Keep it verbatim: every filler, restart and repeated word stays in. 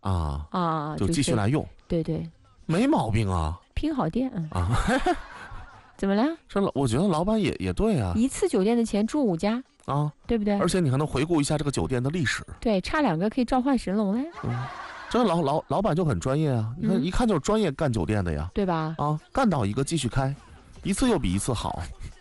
啊啊， 就继续来用， 对对， 没毛病啊拼好店啊。 啊！ 怎么了？ 这老我觉得老板也也对啊一次酒店的钱住五家， 啊， 对不对？ 而且你还能回顾一下这个酒店的历史。 对，差两个可以召唤神龙嘞， 嗯，这老老老板就很专业啊，你看、 嗯一看就是专业干酒店的呀对吧？ 啊，干倒一个继续开，一次又比一次好。